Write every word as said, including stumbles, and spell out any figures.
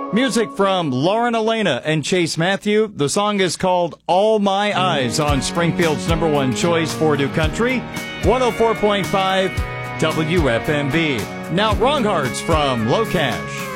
Music from Lauren Elena and Chase Matthew. The song is called All My Eyes on Springfield's number one choice for New Country, one oh four point five W F M B. Now, Wrong Hearts from Low Cash.